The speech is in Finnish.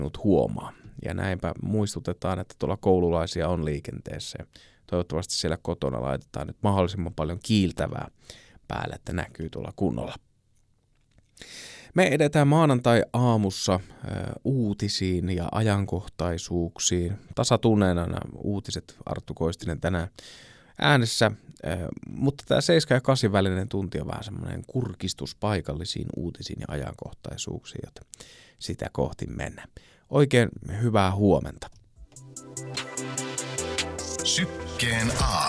minut huomaa. Ja näinpä muistutetaan, että tuolla koululaisia on liikenteessä. Toivottavasti siellä kotona laitetaan nyt mahdollisimman paljon kiiltävää päälle, että näkyy tuolla kunnolla. Me edetään maanantai-aamussa uutisiin ja ajankohtaisuuksiin. Tasatunneena nämä uutiset, Arttu Koistinen tänään äänessä, mutta tämä 7 ja 8 välinen tunti on vähän semmoinen kurkistus paikallisiin uutisiin ja ajankohtaisuuksiin, joten sitä kohti mennään. Oikein hyvää huomenta. Sykkeen aamu.